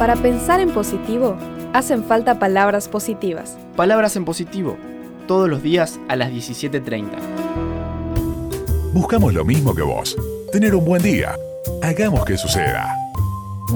Para pensar en positivo, hacen falta palabras positivas. Palabras en positivo, todos los días a las 17:30. Buscamos lo mismo que vos. Tener un buen día. Hagamos que suceda.